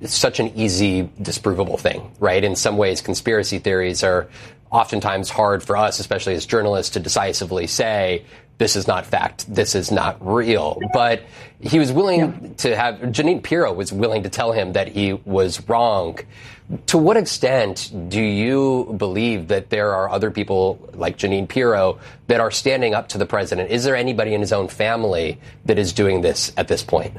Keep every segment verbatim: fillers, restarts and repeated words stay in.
such an easy, disprovable thing, right? In some ways, conspiracy theories are oftentimes hard for us, especially as journalists, to decisively say, this is not fact, this is not real. But he was willing yeah. to have, Jeanine Pirro was willing to tell him that he was wrong. To what extent do you believe that there are other people like Jeanine Pirro that are standing up to the president? Is there anybody in his own family that is doing this at this point?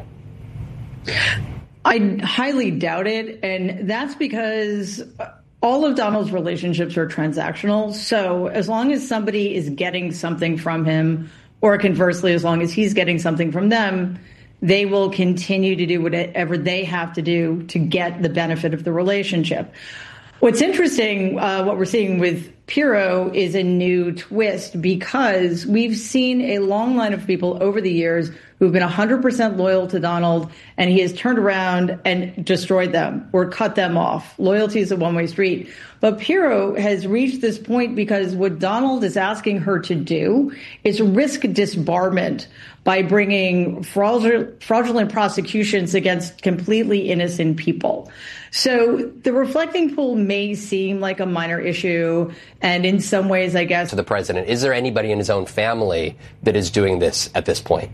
I highly doubt it. And that's because all of Donald's relationships are transactional. So as long as somebody is getting something from him, or conversely, as long as he's getting something from them, they will continue to do whatever they have to do to get the benefit of the relationship. What's interesting, uh, what we're seeing with Pirro is a new twist, because we've seen a long line of people over the years who've been one hundred percent loyal to Donald, and he has turned around and destroyed them or cut them off. Loyalty is a one-way street. But Pirro has reached this point because what Donald is asking her to do is risk disbarment by bringing fraudulent, fraudulent prosecutions against completely innocent people. So the reflecting pool may seem like a minor issue, and in some ways, I guess, to the president, is there anybody in his own family that is doing this at this point?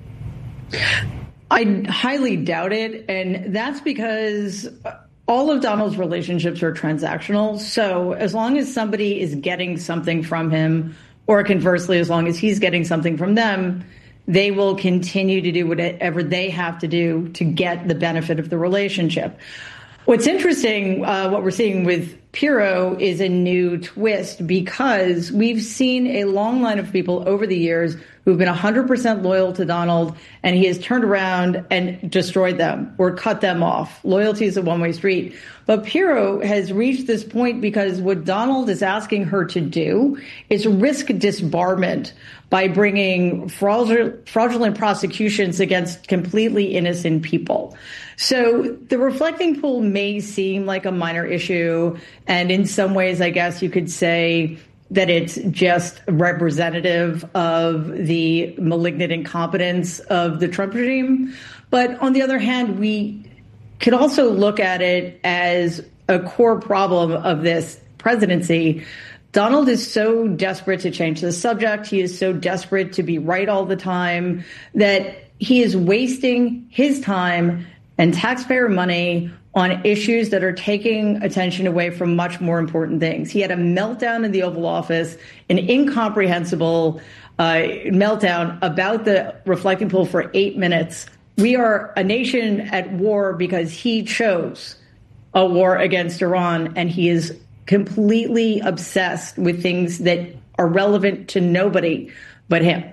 I highly doubt it, and that's because all of Donald's relationships are transactional. So as long as somebody is getting something from him, or conversely, as long as he's getting something from them, they will continue to do whatever they have to do to get the benefit of the relationship. What's interesting, uh, what we're seeing with Pirro is a new twist, because we've seen a long line of people over the years who've been one hundred percent loyal to Donald, and he has turned around and destroyed them or cut them off. Loyalty is a one-way street. But Pirro has reached this point because what Donald is asking her to do is risk disbarment by bringing fraudulent, fraudulent prosecutions against completely innocent people. So the reflecting pool may seem like a minor issue, and in some ways, I guess you could say that it's just representative of the malignant incompetence of the Trump regime. But on the other hand, we could also look at it as a core problem of this presidency. Donald is so desperate to change the subject. He is so desperate to be right all the time that he is wasting his time and taxpayer money on issues that are taking attention away from much more important things. He had a meltdown in the Oval Office, an incomprehensible uh, meltdown about the reflecting pool for eight minutes. We are a nation at war because he chose a war against Iran, and he is completely obsessed with things that are relevant to nobody but him.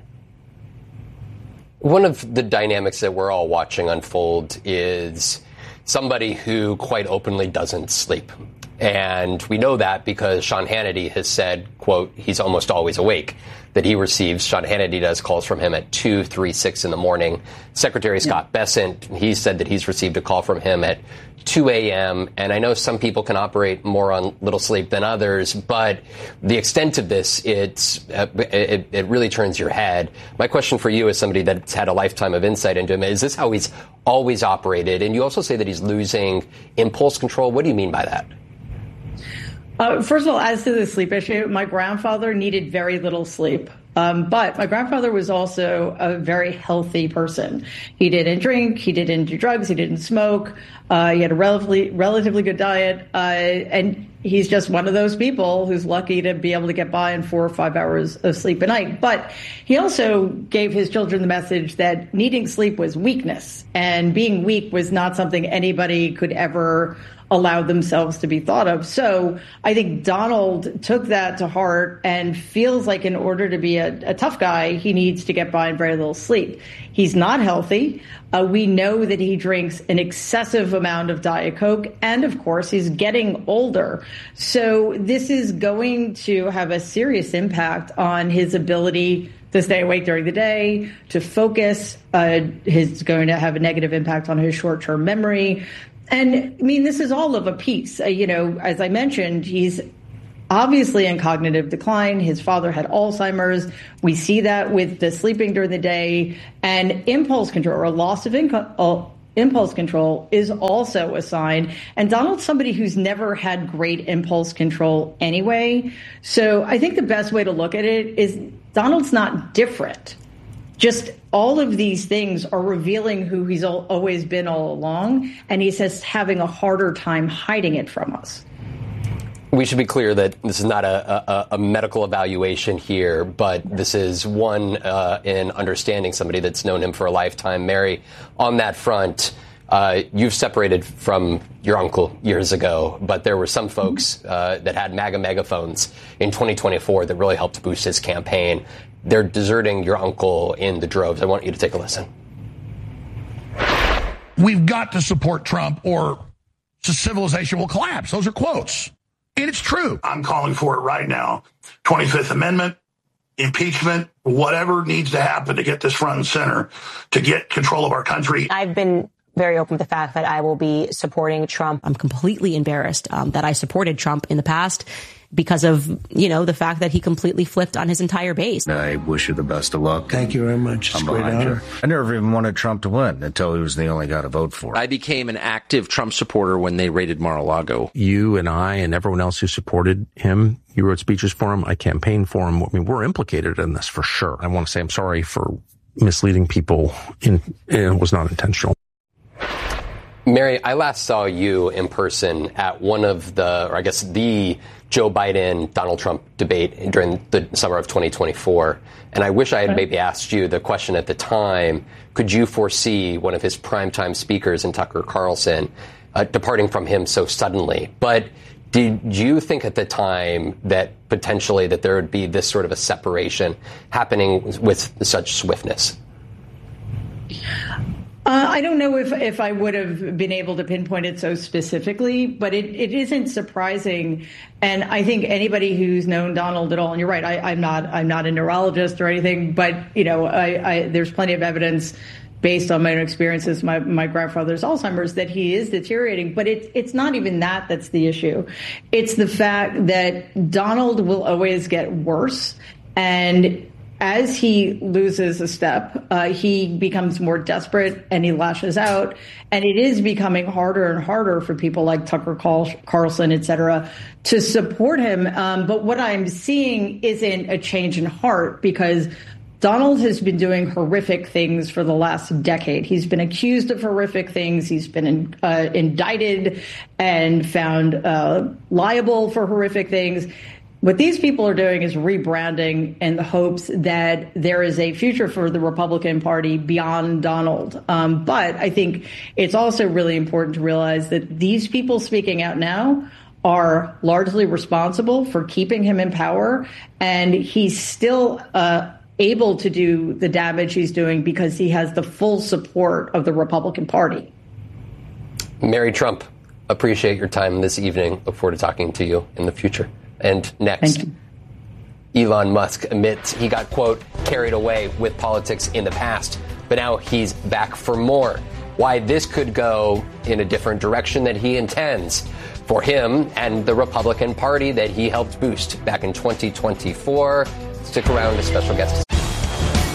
One of the dynamics that we're all watching unfold is somebody who quite openly doesn't sleep. And we know that because Sean Hannity has said, quote, he's almost always awake, that he receives. Sean Hannity does calls from him at two, three, six in the morning. Secretary Scott yeah. Bessent, he said that he's received a call from him at two a.m. And I know some people can operate more on little sleep than others, but the extent of this, it's uh, it, it really turns your head. My question for you, as somebody that's had a lifetime of insight into him, is this how he's always operated? And you also say that he's losing impulse control. What do you mean by that? Uh, first of all, as to the sleep issue, my grandfather needed very little sleep. Um, but my grandfather was also a very healthy person. He didn't drink, he didn't do drugs, he didn't smoke. Uh, he had a relatively relatively good diet, uh, and he's just one of those people who's lucky to be able to get by in four or five hours of sleep a night. But he also gave his children the message that needing sleep was weakness, and being weak was not something anybody could ever allow themselves to be thought of. So I think Donald took that to heart and feels like in order to be a, a tough guy, he needs to get by in very little sleep. He's not healthy. Uh, we know that he drinks an excessive amount of Diet Coke, and of course, he's getting older. So this is going to have a serious impact on his ability to stay awake during the day, to focus. Uh, it's going to have a negative impact on his short-term memory. And I mean, this is all of a piece. Uh, you know, as I mentioned, he's obviously in cognitive decline. His father had Alzheimer's. We see that with the sleeping during the day and impulse control or loss of income, impulse control is also a sign. And Donald's somebody who's never had great impulse control anyway. So I think the best way to look at it is Donald's not different. Just all of these things are revealing who he's always been all along, and he's just having a harder time hiding it from us. We should be clear that this is not a, a, a medical evaluation here, but this is one uh, in understanding somebody that's known him for a lifetime. Mary, on that front, uh, you've separated from your uncle years ago, but there were some folks uh, that had MAGA megaphones in twenty twenty-four that really helped boost his campaign. They're deserting your uncle in the droves. I want you to take a listen. We've got to support Trump or civilization will collapse. Those are quotes. And it's true. I'm calling for it right now. twenty-fifth Amendment, impeachment, whatever needs to happen to get this front and center, to get control of our country. I've been very open with the fact that I will be supporting Trump. I'm completely embarrassed um, that I supported Trump in the past because of, you know, the fact that he completely flipped on his entire base. I wish you the best of luck. Thank you very much. It's I'm a great behind honor. you. I never even wanted Trump to win until he was the only guy to vote for. I became an active Trump supporter when they raided Mar-a-Lago. You and I and everyone else who supported him, you wrote speeches for him, I campaigned for him. I mean, we're implicated in this for sure. I want to say I'm sorry for misleading people. In, it was not intentional. Mary, I last saw you in person at one of the, or I guess the Joe Biden, Donald Trump debate during the summer of twenty twenty-four. And I wish I had maybe asked you the question at the time, could you foresee one of his primetime speakers in Tucker Carlson uh, departing from him so suddenly? But did you think at the time that potentially that there would be this sort of a separation happening with such swiftness? Uh, I don't know if, if I would have been able to pinpoint it so specifically, but it, it isn't surprising. And I think anybody who's known Donald at all, and you're right, I, I'm not I'm not a neurologist or anything, but you know, I, I, there's plenty of evidence based on my own experiences, my, my grandfather's Alzheimer's, that he is deteriorating. But it, it's not even that that's the issue. It's the fact that Donald will always get worse. And as he loses a step, uh, he becomes more desperate and he lashes out. And it is becoming harder and harder for people like Tucker Carlson, et cetera, to support him. Um, but what I'm seeing isn't a change in heart, because Donald has been doing horrific things for the last decade. He's been accused of horrific things. He's been in, uh, indicted and found uh, liable for horrific things. What these people are doing is rebranding in the hopes that there is a future for the Republican Party beyond Donald. Um, but I think it's also really important to realize that these people speaking out now are largely responsible for keeping him in power. And he's still uh, able to do the damage he's doing because he has the full support of the Republican Party. Mary Trump, appreciate your time this evening. Look forward to talking to you in the future. And next, Elon Musk admits he got, quote, carried away with politics in the past, but now he's back for more. Why this could go in a different direction that he intends for him and the Republican Party that he helped boost back in twenty twenty-four. Stick around, a special guest.